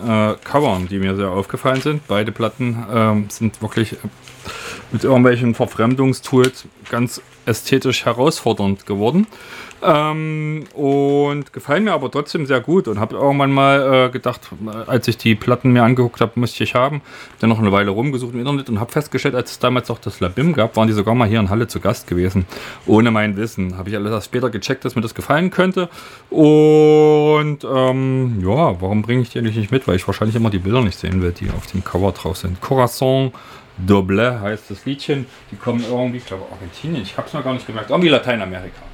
Covern, die mir sehr aufgefallen sind. Beide Platten sind wirklich mit irgendwelchen Verfremdungstools ganz ästhetisch herausfordernd geworden. Und gefallen mir aber trotzdem sehr gut und habe irgendwann mal gedacht, als ich die Platten mir angeguckt habe, musste ich haben. Dann noch eine Weile rumgesucht im Internet und habe festgestellt, als es damals auch das Labim gab, waren die sogar mal hier in Halle zu Gast gewesen. Ohne mein Wissen. Habe ich alles erst später gecheckt, dass mir das gefallen könnte. Und ja, warum bringe ich die eigentlich nicht mit? Weil ich wahrscheinlich immer die Bilder nicht sehen will, die auf dem Cover drauf sind. Corazon Doble heißt das Liedchen. Die kommen irgendwie, ich glaube Argentinien, ich habe es noch gar nicht gemerkt, irgendwie Lateinamerika.